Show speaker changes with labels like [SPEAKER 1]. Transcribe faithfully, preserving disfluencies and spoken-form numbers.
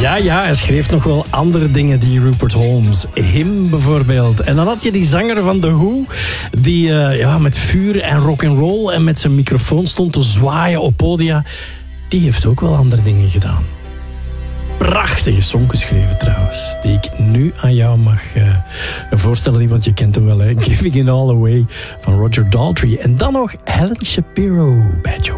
[SPEAKER 1] Ja, ja, hij schreef nog wel andere dingen, die Rupert Holmes. Him bijvoorbeeld. En dan had je die zanger van The Who, die uh, ja, met vuur en rock'n'roll en met zijn microfoon stond te zwaaien op podia. Die heeft ook wel andere dingen gedaan. Prachtige song geschreven trouwens, die ik nu aan jou mag uh, voorstellen, want je kent hem wel, hè? Giving It All Away van Roger Daltrey. En dan nog Helen Shapiro bij Joe.